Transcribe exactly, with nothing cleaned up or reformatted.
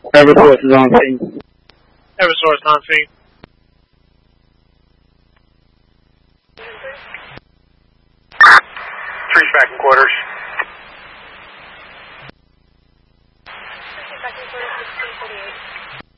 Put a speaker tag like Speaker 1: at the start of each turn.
Speaker 1: Eversource is on scene.
Speaker 2: Eversource on scene.
Speaker 3: Trees back in quarters.
Speaker 4: Back in quarters, sixteen forty-eight.